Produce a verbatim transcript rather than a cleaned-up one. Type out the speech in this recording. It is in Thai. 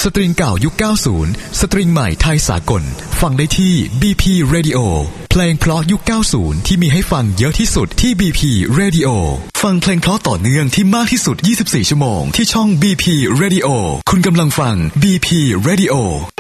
สตริงเก่ายุคเก้าสิบสตริงใหม่ไทยสากลฟังได้ที่ บี พี Radio เพลงเพราะยุคเก้าสิบที่มีให้ฟังเยอะที่สุดที่ บี พี Radio ฟังเพลงเพราะต่อเนื่องที่มากที่สุดยี่สิบสี่ชั่วโมงที่ช่อง บี พี Radio คุณกำลังฟัง บี พี Radio